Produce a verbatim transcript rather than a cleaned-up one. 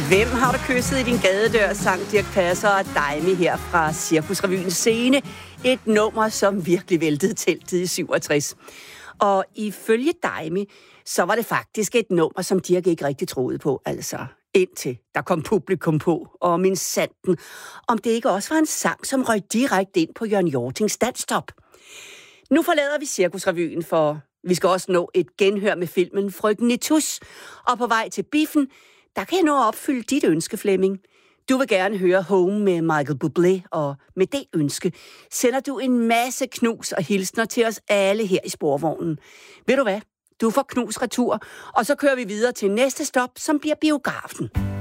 Hvem har du kysset i din gadedør, sang Dirch Passer og Daimi her fra Cirkusrevyens scene. Et nummer, som virkelig væltede teltet i syvogtres. Og ifølge Daimi, så var det faktisk et nummer, som Dirch ikke rigtig troede på, altså indtil der kom publikum på. Og min sanden, om det ikke også var en sang, som røg direkte ind på Jørgen Hjortings Danstop. Nu forlader vi Cirkusrevyen, for vi skal også nå et genhør med filmen Frøken Nitous. Og på vej til biffen, der kan jeg nå at opfylde dit ønske, Flemming. Du vil gerne høre Home med Michael Bublé, og med det ønske sender du en masse knus og hilsner til os alle her i sporvognen. Ved du hvad? Du får knus retur, og så kører vi videre til næste stop, som bliver biografen.